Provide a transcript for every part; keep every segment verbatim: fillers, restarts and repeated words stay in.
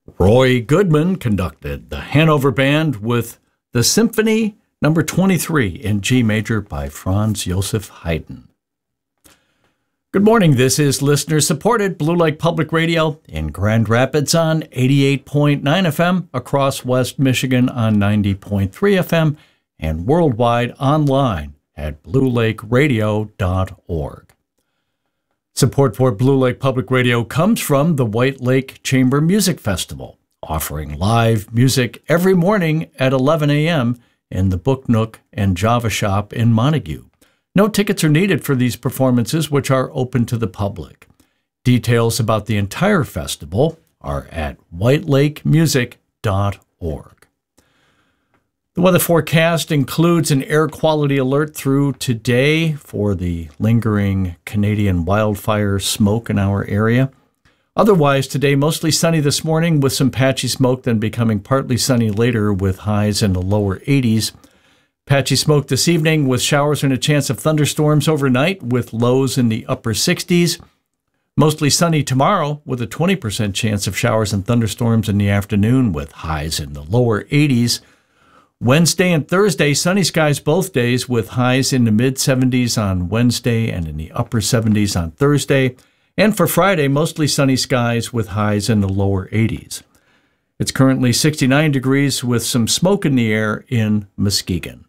Roy Goodman conducted the Hanover Band with the Symphony number twenty-three in G major by Franz Joseph Haydn. Good morning. This is listener-supported Blue Lake Public Radio in Grand Rapids on eighty-eight point nine F M, across West Michigan on ninety point three F M, and worldwide online at blue lake radio dot org. Support for Blue Lake Public Radio comes from the White Lake Chamber Music Festival, offering live music every morning at eleven A M in the Book Nook and Java Shop in Montague. No tickets are needed for these performances, which are open to the public. Details about the entire festival are at white lake music dot org. The weather forecast includes an air quality alert through today for the lingering Canadian wildfire smoke in our area. Otherwise, today mostly sunny this morning with some patchy smoke, then becoming partly sunny later with highs in the lower eighties. Patchy smoke this evening with showers and a chance of thunderstorms overnight with lows in the upper sixties. Mostly sunny tomorrow with a twenty percent chance of showers and thunderstorms in the afternoon with highs in the lower eighties. Wednesday and Thursday, sunny skies both days with highs in the mid seventies on Wednesday and in the upper seventies on Thursday. And for Friday, mostly sunny skies with highs in the lower eighties. It's currently sixty-nine degrees with some smoke in the air in Muskegon.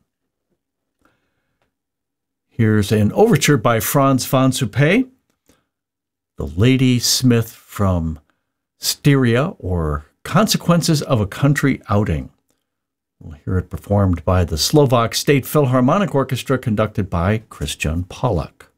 Here's an overture by Frans van Suppé, The Lady Smith from Styria, or Consequences of a Country Outing. We'll hear it performed by the Slovak State Philharmonic Orchestra, conducted by Christian Pollack.